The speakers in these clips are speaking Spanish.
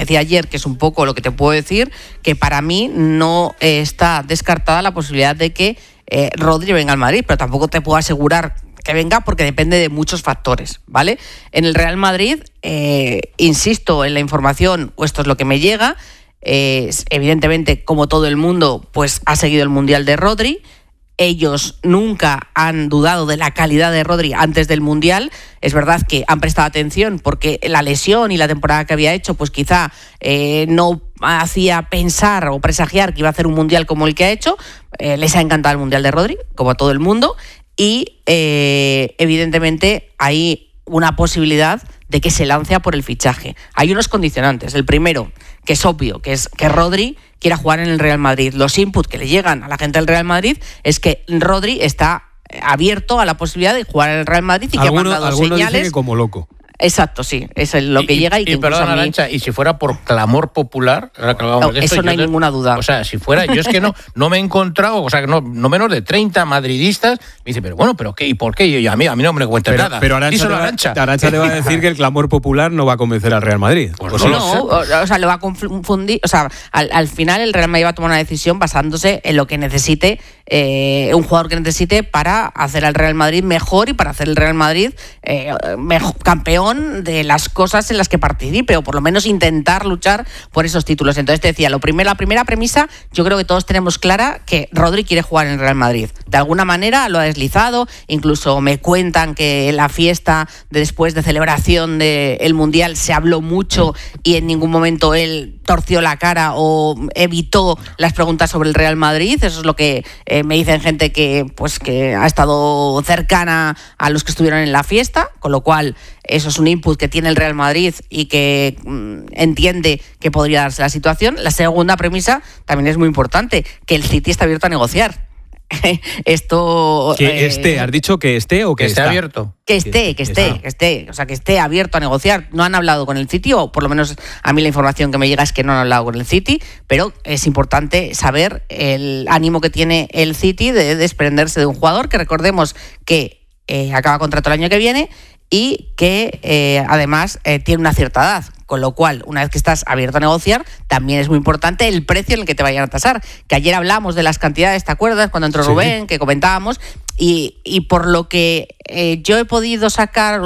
decía ayer, que es un poco lo que te puedo decir, que para mí no está descartada la posibilidad de que Rodri venga al Madrid, pero tampoco te puedo asegurar que venga porque depende de muchos factores, ¿vale? En el Real Madrid, insisto en la información, o esto es lo que me llega, evidentemente, como todo el mundo, pues ha seguido el Mundial de Rodri. Ellos nunca han dudado de la calidad de Rodri antes del Mundial. Es verdad que han prestado atención porque la lesión y la temporada que había hecho, pues quizá no hacía pensar o presagiar que iba a hacer un Mundial como el que ha hecho. Les ha encantado el Mundial de Rodri, como a todo el mundo. Y evidentemente hay una posibilidad de que se lance a por el fichaje. Hay unos condicionantes. El primero, que es obvio, que es que Rodri quiera jugar en el Real Madrid. Los inputs que le llegan a la gente del Real Madrid es que Rodri está abierto a la posibilidad de jugar en el Real Madrid y que ha mandado señales. Dice que como loco. Exacto, sí, es lo que llega y que perdón, Arantxa, y si fuera por clamor popular, eso no hay ninguna duda. O sea, si fuera, yo es que no me he encontrado, o sea, no menos de 30 madridistas, me dicen, pero bueno, ¿pero qué? ¿Y por qué? Y a mí no me cuentan nada. Pero Arantxa te va a decir que el clamor popular no va a convencer al Real Madrid. Pues o sea, lo va a confundir, o sea, al final el Real Madrid va a tomar una decisión basándose en lo que necesite un jugador que necesite para hacer al Real Madrid mejor y para hacer el Real Madrid mejor, campeón de las cosas en las que participe, o por lo menos intentar luchar por esos títulos. Entonces te decía, la primera premisa, yo creo que todos tenemos clara que Rodri quiere jugar en el Real Madrid. De alguna manera lo ha deslizado, incluso me cuentan que en la fiesta después de celebración del Mundial se habló mucho y en ningún momento él torció la cara o evitó las preguntas sobre el Real Madrid. Eso es lo que me dicen gente que ha estado cercana a los que estuvieron en la fiesta, con lo cual eso es un input que tiene el Real Madrid y que entiende que podría darse la situación. La segunda premisa también es muy importante, que el City está abierto a negociar. Esto que esté, ¿has dicho que esté o que esté abierto? Que esté, o sea, que esté abierto a negociar. No han hablado con el City, o por lo menos a mí la información que me llega es que no han hablado con el City, pero es importante saber el ánimo que tiene el City de desprenderse de un jugador que recordemos que acaba contrato el año que viene y que además tiene una cierta edad. Con lo cual, una vez que estás abierto a negociar, también es muy importante el precio en el que te vayan a tasar. Que ayer hablamos de las cantidades, ¿te acuerdas? Cuando entró Rubén, que comentábamos. Y por lo que yo he podido sacar,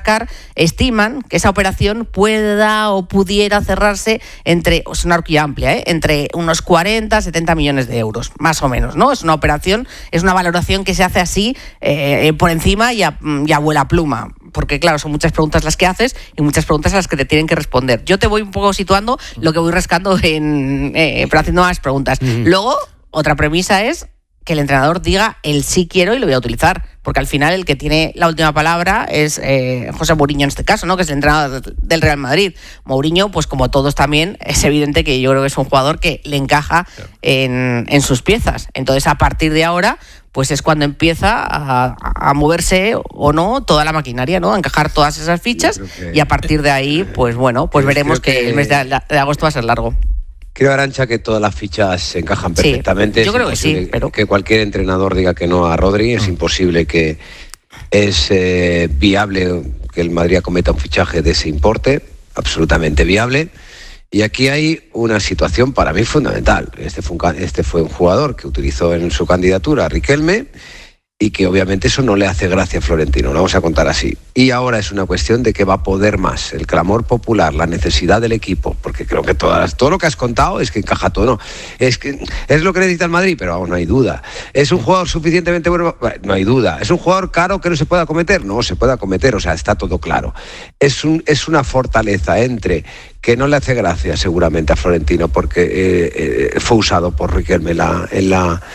estiman que esa operación pueda o pudiera cerrarse entre, es una horquilla amplia, entre unos 40, 70 millones de euros, más o menos, ¿no? Es una operación, es una valoración que se hace así, por encima y a vuela pluma. Porque claro, son muchas preguntas las que haces y muchas preguntas a las que te tienen que responder. Yo te voy un poco situando lo que voy rascando pero haciendo más preguntas. Luego, otra premisa es que el entrenador diga el sí quiero y lo voy a utilizar, porque al final el que tiene la última palabra es José Mourinho en este caso, ¿no? Que es el entrenador del Real Madrid. Mourinho, pues como todos también, es evidente que yo creo que es un jugador que le encaja en sus piezas. Entonces, a partir de ahora, pues es cuando empieza a moverse o no toda la maquinaria, ¿no? A encajar todas esas fichas y a partir de ahí, pues bueno, pues veremos que el mes de agosto va a ser largo. Creo, Arantxa, que todas las fichas se encajan perfectamente. Sí, yo creo que sí, pero que cualquier entrenador diga que no a Rodri, es imposible que es viable que el Madrid acometa un fichaje de ese importe, absolutamente viable. Y aquí hay una situación para mí fundamental. Este fue un jugador que utilizó en su candidatura a Riquelme y que obviamente eso no le hace gracia a Florentino, lo vamos a contar así. Y ahora es una cuestión de que va a poder más, el clamor popular, la necesidad del equipo, porque creo que todo lo que has contado es que encaja todo, ¿no? Es lo que necesita el Madrid, pero aún no hay duda. ¿Es un jugador suficientemente bueno? No hay duda. ¿Es un jugador caro que no se pueda acometer? No, se puede acometer, o sea, está todo claro. Es una fortaleza entre que no le hace gracia seguramente a Florentino porque fue usado por Riquelme en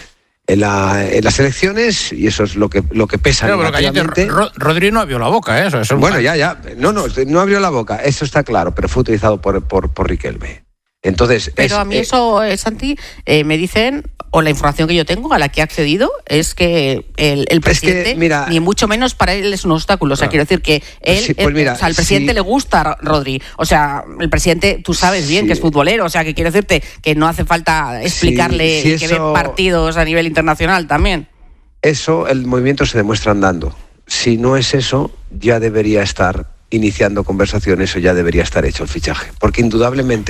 las elecciones, y eso es lo que pesa. Pero negativamente. Rodri no abrió la boca, eso es bueno, ya. No abrió la boca, eso está claro, pero fue utilizado por Riquelme. Entonces, pero a mí eso, Santi, me dicen, o la información que yo tengo, a la que he accedido, es que el presidente, ni mucho menos para él es un obstáculo. O sea, quiero decir que él, al presidente le gusta Rodri. O sea, el presidente, tú sabes bien que es futbolero. O sea, que quiero decirte que no hace falta explicarle que ve partidos a nivel internacional también. Eso, el movimiento se demuestra andando. Si no es eso, ya debería estar iniciando conversaciones o ya debería estar hecho el fichaje. Porque indudablemente